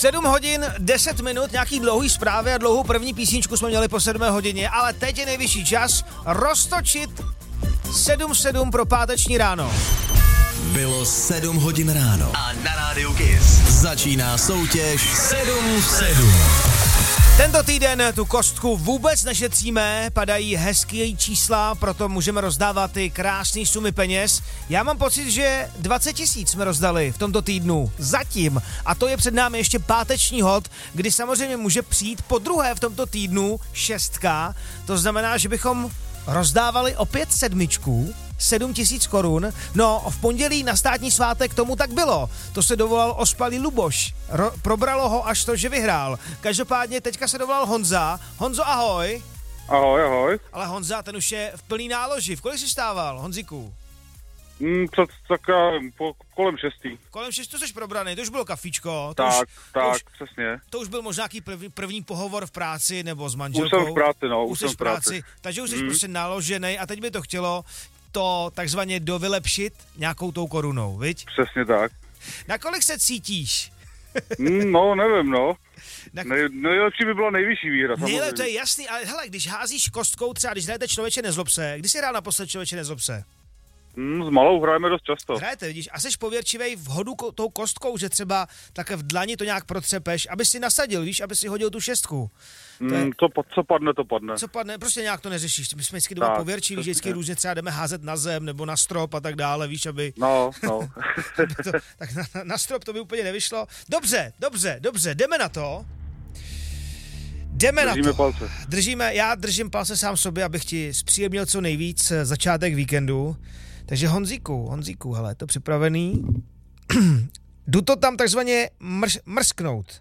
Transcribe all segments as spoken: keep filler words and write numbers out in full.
sedm hodin, deset minut, nějaký dlouhý zprávy a dlouhou první písničku jsme měli po sedmé hodině, ale teď je nejvyšší čas roztočit sedm sedm pro páteční ráno. Bylo sedm hodin ráno a na rádiu Kiss začíná soutěž sedm sedm. Tento týden tu kostku vůbec nešetříme, padají hezký čísla, proto můžeme rozdávat ty krásné sumy peněz. Já mám pocit, že dvacet tisíc jsme rozdali v tomto týdnu zatím a to je před námi ještě páteční hod, kdy samozřejmě může přijít po druhé v tomto týdnu šestka, to znamená, že bychom rozdávali opět sedmičku, sedm tisíc korun, no v pondělí na státní svátek tomu tak bylo. To se dovolal ospalý Luboš. Ro- probralo ho až to, že vyhrál. Každopádně teďka se dovolal Honza. Honzo, ahoj. Ahoj, ahoj. Ale Honza, ten už je v plný náloži. V kolik jsi stával, Honziku? Mm, před taka, po, kolem šestý. Kolem šestý jsi probraný, to už bylo kafíčko. To tak, už, tak, to už, přesně. To už byl možná nějaký první, první pohovor v práci nebo s manželkou. Už jsem v práci, no, už, už jsem v v práci. práci. Takže už jsi mm. prostě naložený a teď by to chtělo to takzvaně dovylepšit nějakou tou korunou, viď? Přesně tak. Na kolik se cítíš? mm, no, nevím, no. Na... Nej, nejlepší by byla nejvyšší výhra, samozřejmě. Nejle, to je jasný, ale hele, když házíš kostkou, třeba když hrajete Člověče nezlob se, kdy jsi hrál naposled Člověče nezlob se? Mm, s malou hrajeme dost často. Hrajete, vidíš, a jsi pověrčivej v hodu ko- tou kostkou, že třeba také v dlani to nějak protřepeš, aby si nasadil, víš, aby si hodil tu šestku. Mm, je... co, co padne, to padne. Co padne, prostě nějak to neřešíš. My jsme vždycky doma tak, pověrčiví, že vždycky různě třeba jdeme házet na zem nebo na strop a tak dále, víš, aby... No, no. to, tak na, na strop to by úplně nevyšlo. Dobře, dobře, dobře, jdeme na to. Jdeme Držíme na to. palce. Držíme, já držím palce sám sobě, abych ti zpříjemnil co nejvíc začátek víkendu. Takže Honzíku, Honzíku, hele, to připravený. Jdu to tam takzvaně mrš, mrsknout.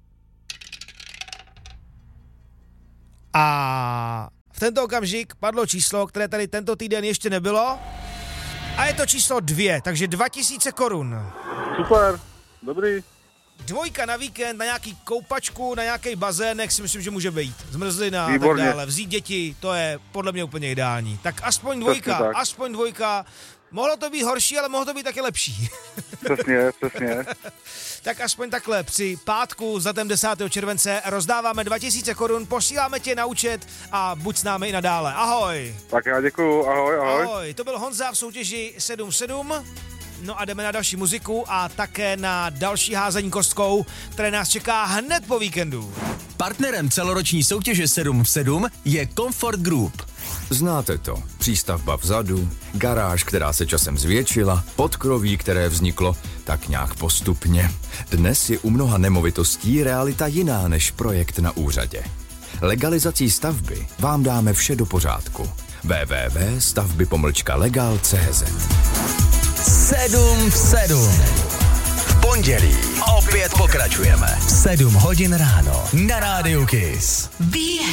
A v tento okamžik padlo číslo, které tady tento týden ještě nebylo. A je to číslo dvě, takže dva tisíce korun. Super, dobrý. Dvojka na víkend, na nějaký koupačku, na nějaký bazének si myslím, že může být. Zmrzlina a tak Výborně. dále. Vzít děti, to je podle mě úplně ideální. Tak aspoň dvojka, tak. aspoň dvojka. Mohlo to být horší, ale mohlo to být taky lepší. Přesně, přesně. Tak aspoň takhle při pátku za ten desátého července rozdáváme dva tisíce korun, posíláme tě na účet a buď s námi i nadále. Ahoj. Tak já děkuju, ahoj, ahoj. Ahoj, to byl Honza v soutěži sedm sedm. No a jdeme na další muziku a také na další házení kostkou, které nás čeká hned po víkendu. Partnerem celoroční soutěže sedm sedm je Comfort Group. Znáte to. Přístavba vzadu, garáž, která se časem zvětšila, podkroví, které vzniklo tak nějak postupně. Dnes je u mnoha nemovitostí realita jiná než projekt na úřadě. Legalizací stavby vám dáme vše do pořádku. w w w tečka stavby pomlčka legal tečka c z sedm sedm. V pondělí opět pokračujeme. sedm hodin ráno na rádiu Kiss.